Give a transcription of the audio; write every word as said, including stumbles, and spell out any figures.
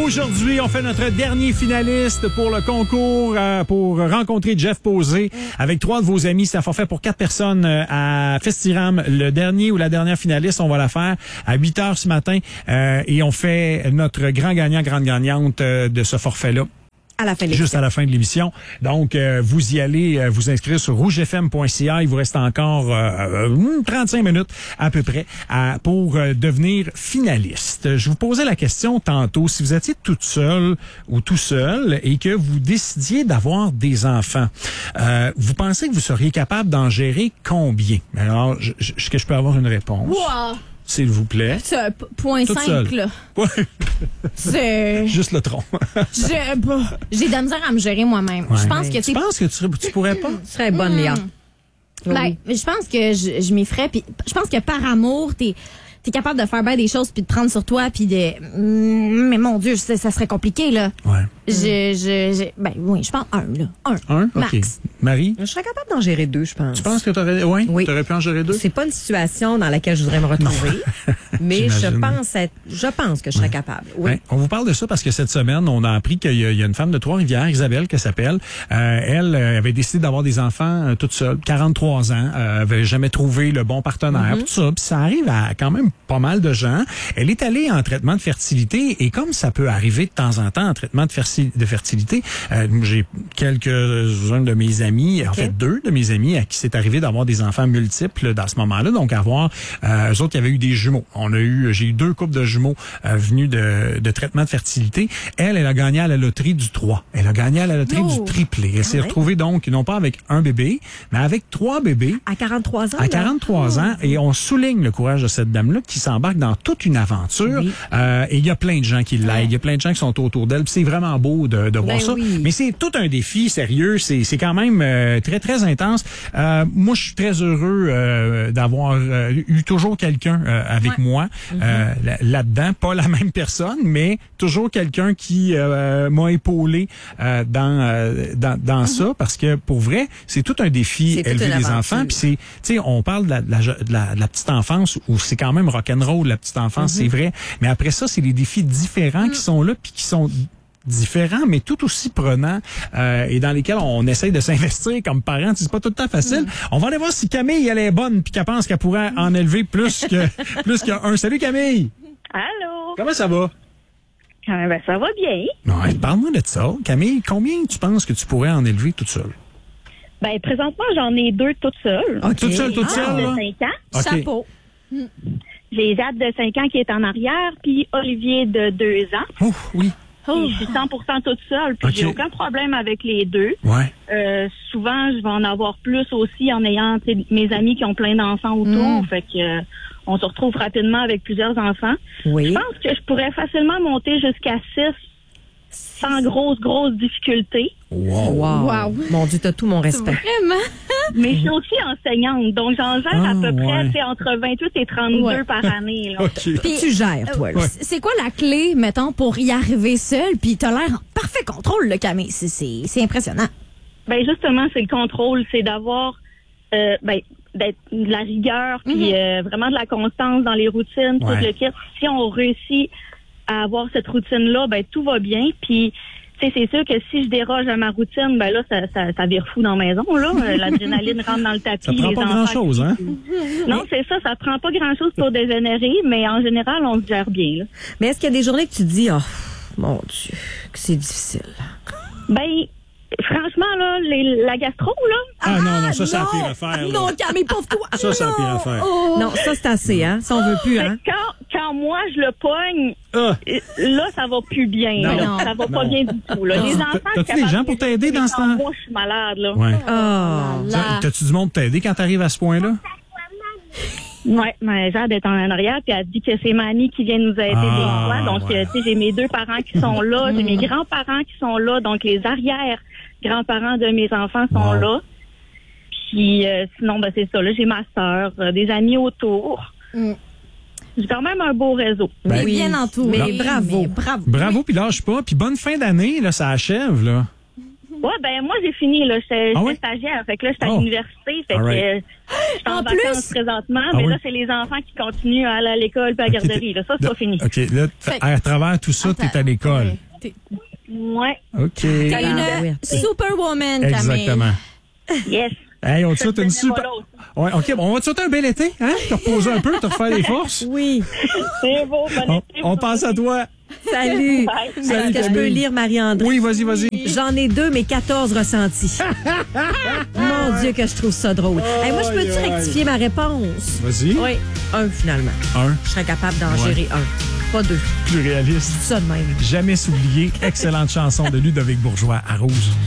Aujourd'hui, on fait notre dernier finaliste pour le concours euh, pour rencontrer Jeff Posé avec trois de vos amis. C'est un forfait pour quatre personnes euh, à Festiram. Le dernier ou la dernière finaliste, on va la faire à huit heures ce matin euh, et on fait notre grand gagnant, grande gagnante euh, de ce forfait-là. À la fin de Juste à la fin de l'émission. Donc, euh, vous y allez euh, vous inscrire sur rouge f m point c a. Il vous reste encore euh, trente-cinq minutes à peu près à, pour euh, devenir finaliste. Je vous posais la question tantôt, si vous étiez toute seule ou tout seul et que vous décidiez d'avoir des enfants, euh, vous pensez que vous seriez capable d'en gérer combien? Alors, je, je, est-ce que je peux avoir une réponse? Wow. S'il vous plaît. C'est un p- point Toute cinq, seule. là. Ouais. C'est... Juste le tronc. J'ai bah, j'ai de la misère à me gérer moi-même. Ouais. Je pense que Tu tu penses que tu, serais- tu pourrais pas? Tu serais bonne, Léa. Ben, je pense que je, je m'y ferais. Puis je pense que par amour, t'es t'es capable de faire bien des choses puis de prendre sur toi puis de. Mais mon Dieu, ça, ça serait compliqué là. Ouais. Je, je, je, ben oui, je pense un là, un. Un? OK. Max. Marie? Je serais capable d'en gérer deux, je pense. Tu penses que t'aurais, ouais, Oui. t'aurais pu en gérer deux? C'est pas une situation dans laquelle je voudrais me retrouver, mais je J'imagine. pense être, je pense que je serais capable. Oui. Ben, on vous parle de ça parce que cette semaine, on a appris qu'il y a, il y a une femme de Trois-Rivières, Isabelle, qu'elle s'appelle. Euh, elle euh, avait décidé d'avoir des enfants euh, toute seule, quarante-trois ans, euh, avait jamais trouvé le bon partenaire, Mm-hmm. tout ça. Puis ça arrive à quand même pas mal de gens. Elle est allée en traitement de fertilité et comme ça peut arriver de temps en temps en traitement de, ferti- de fertilité, euh, j'ai quelques-uns de mes amis, en Ok. fait deux de mes amis à qui c'est arrivé d'avoir des enfants multiples dans ce moment-là. Donc avoir euh, eux autres qui avaient eu des jumeaux. On a eu, j'ai eu deux couples de jumeaux euh, venus de, de traitement de fertilité. Elle, elle a gagné à la loterie du trois. Elle a gagné à la loterie Oh. du triplé. Elle s'est ouais. retrouvée donc non pas avec un bébé, mais avec trois bébés. À quarante-trois ans. À là. quarante-trois ans, et on souligne le courage de cette dame-là qui s'embarque dans toute une aventure. Oui. Euh, et il y a plein de gens qui l'aident, il y a plein de gens qui sont autour d'elle. Puis c'est vraiment beau de, de voir Ben ça. oui. Mais c'est tout un défi sérieux. C'est, c'est quand même euh, très, très intense. Euh, moi, je suis très heureux euh, d'avoir euh, eu toujours quelqu'un euh, avec Ouais. moi euh, là- là-dedans. Pas la même personne, mais toujours quelqu'un qui euh, m'a épaulé euh, dans, euh, dans, dans ça. Parce que pour vrai, c'est tout un défi C'est toute élever une des aventure. enfants. Puis c'est, tu sais, on parle de la, de la, de la, de la petite enfance où c'est quand même rock'n'roll, la petite enfance, c'est vrai. Mais après ça, c'est les défis différents qui sont là puis qui sont différents, mais tout aussi prenants euh, et dans lesquels on essaye de s'investir comme parents. C'est pas tout le temps facile. On va aller voir si Camille, elle est bonne puis qu'elle pense qu'elle pourrait en élever plus que plus qu'un. Salut Camille! Allô? Comment ça va? Ah, ben, ça va bien. Ouais, parle-moi de ça. Camille, combien tu penses que tu pourrais en élever toute seule? Ben, présentement, j'en ai deux toutes seules. OK. Toute seule, toute Jade seule, de là? cinq ans. OK. Chapeau. J'ai Jade de cinq ans qui est en arrière, puis Olivier de deux ans. Oh, oui. Puis je suis cent pour cent toute seule, puis OK. j'ai aucun problème avec les deux. Ouais. Euh, souvent, je vais en avoir plus aussi en ayant tu sais, mes amis qui ont plein d'enfants autour. Mm. Fait que euh, on se retrouve rapidement avec plusieurs enfants. Oui. Je pense que je pourrais facilement monter jusqu'à six sans grosse, grosse difficulté. Wow. Wow. Wow. Mon Dieu, t'as tout mon respect. Vraiment? Mais je suis aussi enseignante, donc j'en gère Ah, à peu près ouais. tu sais, entre vingt-huit et trente-deux Ouais. par année. Là. OK. Puis, Tu gères, toi, là. Ouais. c'est quoi la clé, mettons, pour y arriver seul? Puis t'as l'air en parfait contrôle, le Camille. C'est, c'est, c'est impressionnant. Ben justement, c'est le contrôle, c'est d'avoir euh, ben, d'être de la rigueur, puis euh, vraiment de la constance dans les routines, Ouais. tout le kit. Si on réussit à avoir cette routine-là, ben tout va bien. Puis tu sais, c'est sûr que si je déroge à ma routine, ben là, ça, ça, ça vire fou dans la maison, là. Euh, L'adrénaline rentre dans le tapis. Ça prend les pas enfants grand-chose, qui- hein? Non, c'est ça, ça prend pas grand-chose pour dégénérer, mais en général, on se gère bien, là. Mais est-ce qu'il y a des journées que tu dis, oh, mon Dieu, que c'est difficile? Ben, franchement, là, les, la gastro, là, Ah non, non, ça, c'est la pire affaire. là. Non, Camille, pauvre toi. Ça, c'est la pire Non. affaire. Oh. Non, ça, c'est assez, hein? Ça, on veut plus, fait hein? que quand, quand moi, je le pogne, Ah. euh, là, ça va plus bien. Non. là. Non. Ça va pas Non. bien du tout. Là. Ah. Les T'as- enfants, je t'as-tu suis des capable gens de pour les t'aider aider, dans mais ce quand temps? moi, je suis malade. Là. Ouais. Oh. Là. T'as-tu du monde t'aider quand t'arrives à ce point-là? Ouais, mais Jade est en arrière, puis elle dit que c'est mamie qui vient nous aider Ah, des fois. Donc, ouais. euh, tu sais, j'ai mes deux parents qui sont là, j'ai mes grands-parents qui sont là, donc les arrière-grands-parents de mes enfants sont Wow. là. Puis euh, sinon, ben c'est ça, là, j'ai ma sœur, euh, des amis autour. Mm. J'ai quand même un beau réseau. Ben, Oui, bien entouré. mais bravo. mais bravo. Bravo, puis lâche pas. Puis bonne fin d'année, là, ça achève, là. Ouais, ben moi j'ai fini là, j'étais Ah oui? stagiaire, fait que là j'étais à Oh. l'université, fait All que right. euh, je suis en, En vacances plus? présentement, Ah mais oui? là c'est les enfants qui continuent à aller à l'école puis à la Ok, garderie. Là, ça c'est là, pas fini. OK, là, t- Fait- à travers tout ça, tu es à l'école. Ouais. T'es Ouais, OK. t'es Ah, une oui. superwoman, Camille. Exactement. yes. Hey, on te Je souhaite te une donnais super... pas l'autre. Ouais, OK, bon, on va te souhaiter un bel été, hein? Te reposer un peu, te refaire les forces. Oui. C'est beau, bon On, été, on vous pense à aussi. toi. Salut. Bye. Est-ce que je peux Camille. lire Marie-André? Oui, vas-y, vas-y. J'en ai deux, mais quatorze ressentis. Mon Dieu, que je trouve ça drôle. Hey, moi, je peux-tu Aïe, aïe. rectifier ma réponse? Vas-y. Oui, un finalement. Un, Je serais capable d'en Ouais. gérer un, pas deux. plus réaliste. Ça de même. Jamais s'oublier. Excellente chanson de Ludovic Bourgeois à Rouge.